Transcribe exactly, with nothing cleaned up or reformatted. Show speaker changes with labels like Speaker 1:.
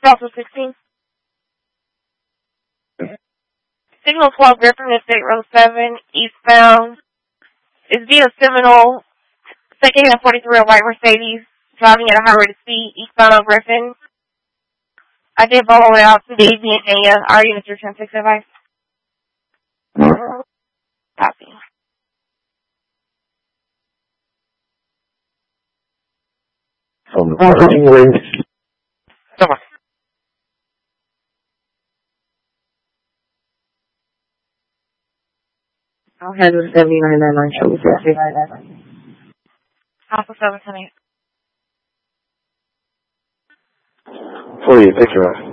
Speaker 1: also sixteen. Signal twelve, Griffin, State Road seven, eastbound. Is via Seminole, second and forty-three, a white Mercedes, driving at a high rate of speed, eastbound on Griffin. I did follow it out to the evening at Kenya. Our units are ten six advice. Copy.
Speaker 2: From the parking range.
Speaker 1: Come on.
Speaker 3: I'll head with seventy-nine ninety-nine, show me
Speaker 1: Alpha seven ten eight.
Speaker 2: forty-eight, thanks for that.